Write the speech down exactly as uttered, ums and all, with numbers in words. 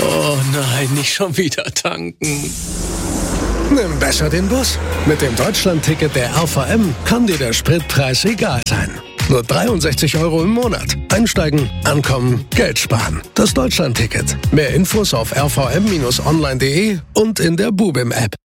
Oh nein, nicht schon wieder tanken. Nimm besser den Bus. Mit dem Deutschland-Ticket der R V M kann dir der Spritpreis egal sein. Nur dreiundsechzig Euro im Monat. Einsteigen, ankommen, Geld sparen. Das Deutschland-Ticket. Mehr Infos auf r v m Bindestrich online punkt de und in der Bubim-App.